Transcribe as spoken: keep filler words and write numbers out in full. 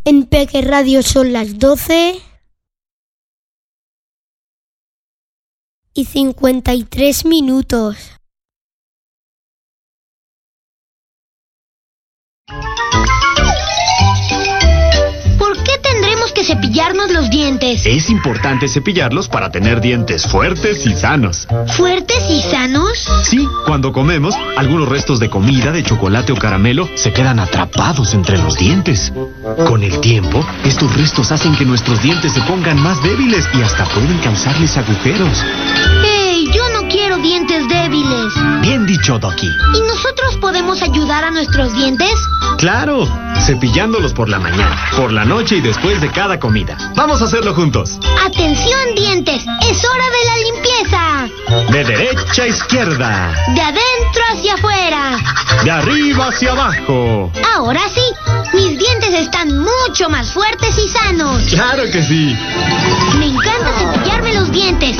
En Peque Radio son las doce y cincuenta y tres minutos. ¿Por qué tendremos que cepillarnos los dientes? Es importante cepillarlos para tener dientes fuertes y sanos. ¿Fuertes y sanos? Sí, cuando comemos, algunos restos de comida, de chocolate o caramelo se quedan atrapados entre los dientes. Con el tiempo, estos restos hacen que nuestros dientes se pongan más débiles y hasta pueden causarles agujeros. ¡Ey! Yo no quiero dientes débiles. Bien dicho, Doki. ¿Y nosotros podemos ayudar a nuestros dientes? ¡Claro! Cepillándolos por la mañana, por la noche y después de cada comida. ¡Vamos a hacerlo juntos! ¡Atención, dientes! ¡Es hora de la limpieza! De derecha a izquierda. De adentro hacia afuera. De arriba hacia abajo. Ahora sí, mis dientes están mucho más fuertes y sanos. ¡Claro que sí! Me encanta cepillarme los dientes.